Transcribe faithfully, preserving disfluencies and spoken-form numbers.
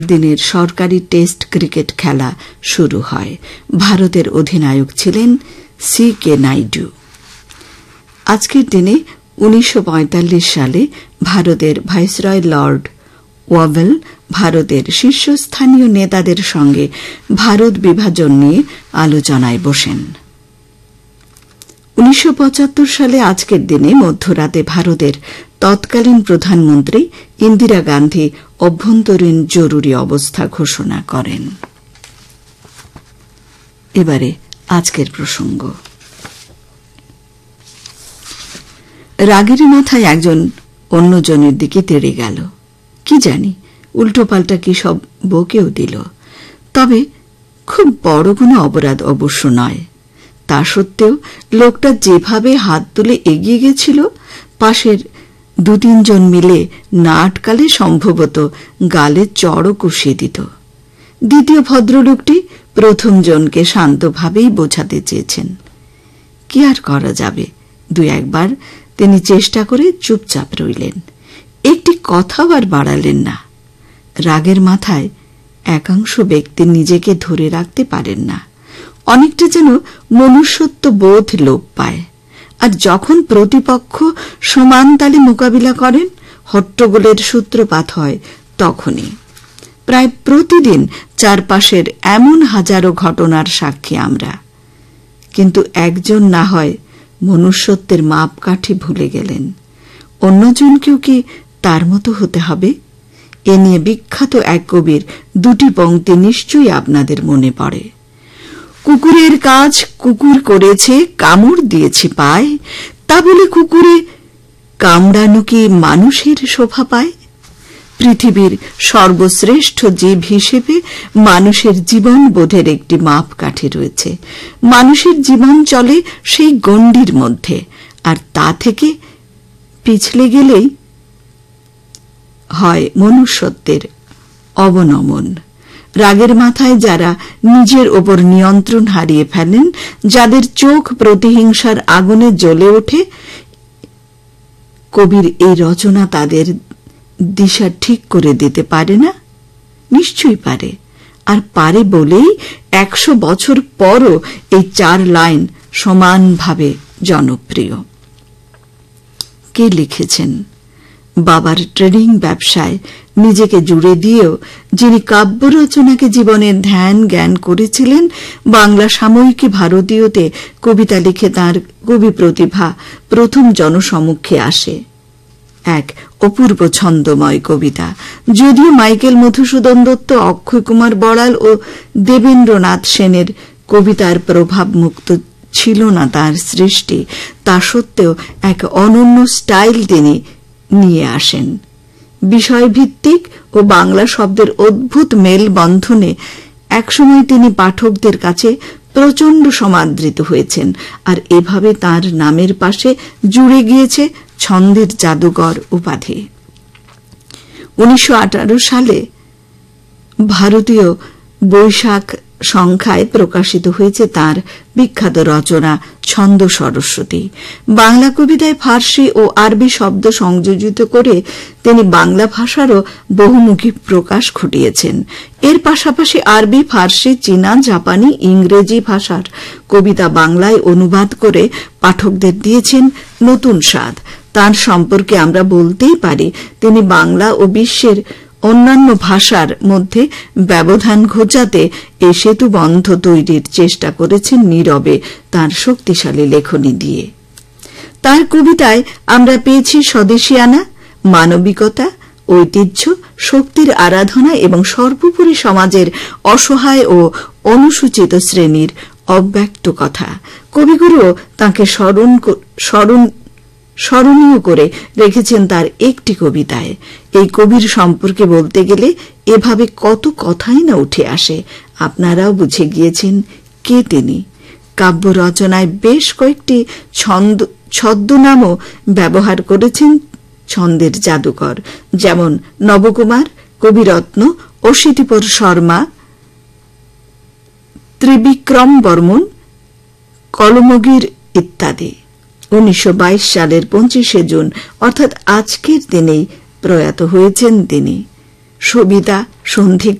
দিনের সরকারি test cricket খেলা শুরু হয়। ভারতের অধিনায়ক ছিলেন সি কে নাইডু। আজকের দিনে উনিশশো পঁয়তাল্লিশ সালে ভারতের ভাইসরয় লর্ড ওয়েভেল ভারতের শীর্ষস্থানীয় নেতাদের সঙ্গে ভারত বিভাজন নিয়ে আলোচনায় বসেন। উনিশশো পঁচাত্তর সালে আজকের দিনে মধ্যরাতে ভারতের তৎকালীন প্রধানমন্ত্রী ইন্দিরা গান্ধী অভ্যন্তরীণ জরুরি অবস্থা ঘোষণা করেন। এবারে আজকের প্রসঙ্গ। রাগের মাথায় একজন অন্যজনের দিকে তেড়ে গেল। কি জানি উল্টোপাল্টা কি সব বকেও দিল। তবে খুব বড় কোনো অপরাধ অবশ্য নয়। তা সত্ত্বেও লোকটা যেভাবে হাত তুলে এগিয়ে গেছিল, পাশের দু তিনজন মিলে না আটকালে সম্ভবত গালে চড়ও কষিয়ে দিত। দ্বিতীয় ভদ্রলোকটি প্রথম জনকে শান্তভাবেই বোঝাতে চেয়েছেন। কি আর করা যাবে, দুই একবার তিনি চেষ্টা করে চুপচাপ রইলেন, একটি কথাও আর বাড়ালেন না। রাগের মাথায় একাংশ ব্যক্তি নিজেকে ধরে রাখতে পারেন না, অনেকটা যেন মনুষ্যত্ব বোধ লোপ পায়। আর যখন প্রতিপক্ষ সমান তালে মোকাবিলা করেন, হট্টগোলের সূত্রপাত হয় তখনই। প্রায় প্রতিদিন চারপাশের এমন হাজারো ঘটনার সাক্ষী আমরা। কিন্তু একজন না হয় মনুষ্যত্বের মাপকাঠি ভুলে গেলেন। অন্যজনকেও কি তার মতো হতে হবে? এ নিয়ে বিখ্যাত এক কবির দুটি পংক্তি নিশ্চয়ই আপনাদের মনে পড়ে। কুকুরের কাজ কুকুর করেছে, কামড় দিয়েছে পায়, তা বলে কুকুরে কামড়ানো কি মানুষের শোভা পায়? পৃথিবীর সর্বশ্রেষ্ঠ জীব হিসেবে মানুষের জীবন বোধের একটি মাপকাঠি রয়েছে। মানুষের জীবন চলে সেই গণ্ডির মধ্যে, আর তা থেকে পিছলে গেলেই হয় মনুষ্যত্বের অবনমন। রাগের মাথায় যারা নিজের ওপর নিয়ন্ত্রণ হারিয়ে ফেলেন, যাদের চোখ প্রতিহিংসার আগুনে জ্বলে ওঠে, কবির এই রচনা তাদের দিশা ঠিক করে দিতে পারে না? নিশ্চয়ই পারে। আর পারে বলেই একশো বছর পরও এই চার লাইন সমানভাবে জনপ্রিয়। কে লিখেছেন? বাবার ট্রেডিং ব্যবসায় নিজেকে জুড়ে দিয়েও যিনি কাব্য রচনাকে জীবনের ধ্যান জ্ঞান করেছিলেন, বাংলা সাময়িকী ভারতীয়তে কবিতা লিখে তাঁর কবি প্রতিভা প্রথম জনসমক্ষে আসে। এক অপূর্ব ছন্দময় কবিতা। যদিও মাইকেল মধুসূদন দত্ত, অক্ষয় কুমার বড়াল ও দেবেন্দ্রনাথ সেনের কবিতার প্রভাব মুক্ত ছিল না তাঁর সৃষ্টি, তা সত্ত্বেও এক অনন্য স্টাইল তিনি নিয়ে আসেন। বিষয়ভিত্তিক ও বাংলা শব্দের অদ্ভুত মেল বন্ধনে একসময় তিনি পাঠকদের কাছে প্রচণ্ড সমাদৃত হয়েছেন, আর এভাবে তাঁর নামের পাশে জুড়ে গিয়েছে ছন্দের জাদুকর উপাধি। উনিশশো আঠারো সালে ভারতীয় বৈশাখ সংখ্যায় প্রকাশিত হয়েছে তাঁর বিখ্যাত রচনা ছন্দ সরস্বতী। বাংলা কবিতায় ফার্সি ও আরবি শব্দ সংযোজিত করে তিনি বাংলা ভাষারও বহুমুখী প্রকাশ ঘটিয়েছেন। এর পাশাপাশি আরবি, ফার্সি, চীনা, জাপানি, ইংরেজি ভাষার কবিতা বাংলায় অনুবাদ করে পাঠকদের দিয়েছেন নতুন স্বাদ। তার সম্পর্কে আমরা বলতেই পারি তিনি বাংলা ও বিশ্বের অন্যান্য ভাষার মধ্যে ব্যবধান ঘোচাতে এই সেতুবন্ধ তৈরির চেষ্টা করেছেন নীরবে তাঁর শক্তিশালী লেখনী দিয়ে। তাঁর কবিতায় আমরা পেয়েছি স্বদেশিয়ানা, মানবিকতা, ঐতিহ্য, শক্তির আরাধনা এবং সর্বোপরি সমাজের অসহায় ও অনুসূচিত শ্রেণীর অব্যক্ত কথা। কবিগুরুও তাঁকে স্মরণ স্মরণ স্মরণীয় করে রেখেছেন তার একটি কবিতায়। এই কবির সম্পর্কে বলতে গেলে এভাবে কত কথাই না উঠে আসে। আপনারাও বুঝে গিয়েছেন কে তিনি। কাব্য রচনায় বেশ কয়েকটি ছন্দ ছদ্মনামও ব্যবহার করেছেন ছন্দের জাদুকর, যেমন নবকুমার, কবিরত্ন, অশীতিপর শর্মা, ত্রিবিক্রম বর্মন, কলমগীর ইত্যাদি। উনিশশো বাইশ সালের পঁচিশে জুন অর্থাৎ আজকের দিনেই প্রয়াত হয়েছেন তিনি। সবিতা সন্ধি